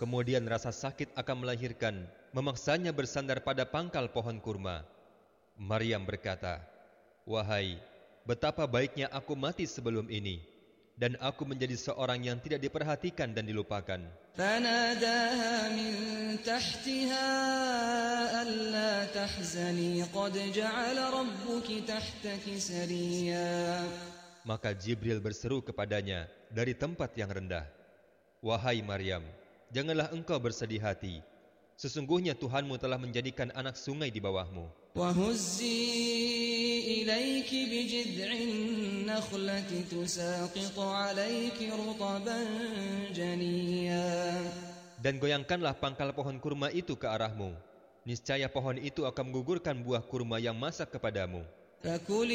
Kemudian rasa sakit akan melahirkan, memaksanya bersandar pada pangkal pohon kurma. Maryam berkata, "Wahai, betapa baiknya aku mati sebelum ini, dan aku menjadi seorang yang tidak diperhatikan dan dilupakan." فناداها من تحتها ألا تحزني قد جعل ربك تحتك سريا. Maka Jibril berseru kepadanya dari tempat yang rendah, "Wahai Maryam, janganlah engkau bersedih hati. Sesungguhnya Tuhanmu telah menjadikan anak sungai di bawahmu. وهزي إليك بجذع النخلة تساقط عليك رطبا جنيا." Dan goyangkanlah pangkal pohon kurma itu ke arahmu. Niscaya pohon itu akan menggugurkan buah kurma yang masak kepadamu. فكلي